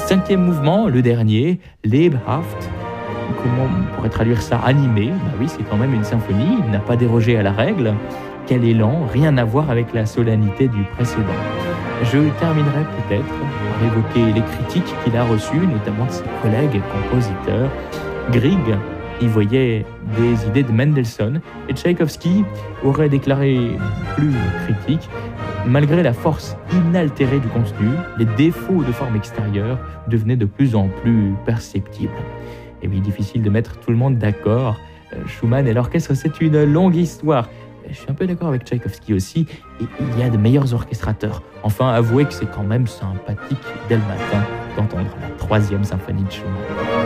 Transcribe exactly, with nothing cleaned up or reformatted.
Cinquième mouvement, le dernier, Lebhaft. Comment on pourrait traduire ça? Animé. Bah oui, c'est quand même une symphonie, il n'a pas dérogé à la règle. Quel élan, rien à voir avec la solennité du précédent. Je terminerai peut-être par évoquer les critiques qu'il a reçues, notamment de ses collègues et compositeurs. Grieg y voyait des idées de Mendelssohn et Tchaïkovski aurait déclaré plus critique. Malgré la force inaltérée du contenu, les défauts de forme extérieure devenaient de plus en plus perceptibles. Et oui, difficile de mettre tout le monde d'accord. Schumann et l'orchestre, c'est une longue histoire. Je suis un peu d'accord avec Tchaïkovski aussi, et il y a de meilleurs orchestrateurs. Enfin, avouez que c'est quand même sympathique dès le matin d'entendre la troisième symphonie de Schumann.